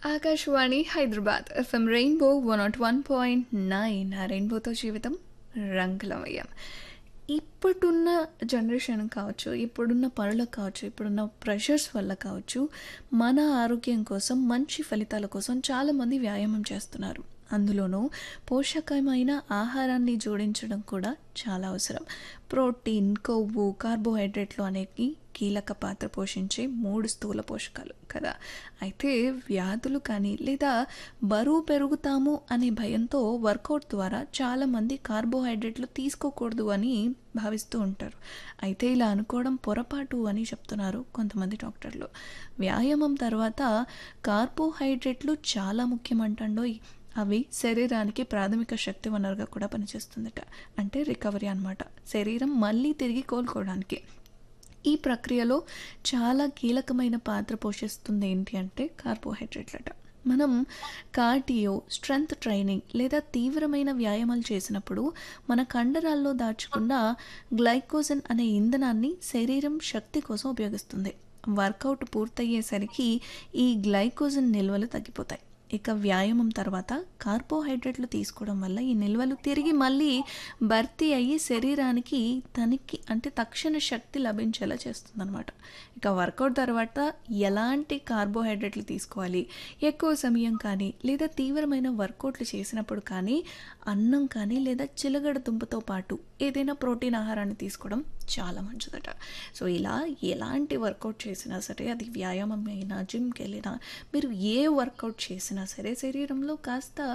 Akashvani Hyderabad FM rainbow 101.9 ఆ రెయిన్బోతో జీవితం రంగులమయం. ఇప్పుడున్న జనరేషన్ కావచ్చు, ఇప్పుడున్న పనులకు కావచ్చు, ఇప్పుడున్న ప్రెషర్స్ వల్ల కావచ్చు, మన ఆరోగ్యం కోసం మంచి ఫలితాల కోసం చాలామంది వ్యాయామం చేస్తున్నారు. అందులోనూ పోషకమైన ఆహారాన్ని జోడించడం కూడా చాలా అవసరం. ప్రోటీన్, కొవ్వు, కార్బోహైడ్రేట్లు అనేవి కీలక పాత్ర పోషించే 3 స్థూల పోషకాలు కదా. అయితే వ్యాధులు కానీ లేదా బరువు పెరుగుతాము అనే భయంతో వర్కౌట్ ద్వారా చాలామంది కార్బోహైడ్రేట్లు తీసుకోకూడదు అని భావిస్తూ ఉంటారు. అయితే ఇలా అనుకోవడం పొరపాటు అని చెప్తున్నారు కొంతమంది డాక్టర్లు. వ్యాయామం తర్వాత కార్బోహైడ్రేట్లు చాలా ముఖ్యమంటండోయ్. అవి శరీరానికి ప్రాథమిక శక్తి వనరుగా కూడా పనిచేస్తుందట. అంటే రికవరీ అన్నమాట, శరీరం మళ్ళీ తిరిగి కోలుకోవడానికి. ఈ ప్రక్రియలో చాలా కీలకమైన పాత్ర పోషిస్తుంది ఏంటి అంటే కార్బోహైడ్రేట్లట. మనం కార్డియో, స్ట్రెంగ్త్ ట్రైనింగ్ లేదా తీవ్రమైన వ్యాయామాలు చేసినప్పుడు మన కండరాల్లో దాచుకున్న గ్లైకోజన్ అనే ఇంధనాన్ని శరీరం శక్తి కోసం ఉపయోగిస్తుంది. వర్కౌట్ పూర్తయ్యేసరికి ఈ గ్లైకోజన్ నిల్వలు తగ్గిపోతాయి. ఇక వ్యాయామం తర్వాత కార్బోహైడ్రేట్లు తీసుకోవడం వల్ల ఈ నిల్వలు తిరిగి మళ్ళీ భర్తీ అయ్యి శరీరానికి తక్షణ శక్తి లభించేలా చేస్తుందన్నమాట. ఇక వర్కౌట్ తర్వాత ఎలాంటి కార్బోహైడ్రేట్లు తీసుకోవాలి, ఎక్కువ సమయం కానీ లేదా తీవ్రమైన వర్కౌట్లు చేసినప్పుడు కానీ అన్నం కానీ లేదా చిలగడ దుంపతో పాటు ఏదైనా ప్రోటీన్ ఆహారాన్ని తీసుకోవడం చాలా మంచిదట. సో ఇలా ఎలాంటి వర్కౌట్ చేసినా సరే, అది వ్యాయామం అయినా జిమ్కి వెళ్ళినా, మీరు ఏ వర్కౌట్ చేసినా సరే శరీరంలో కాస్త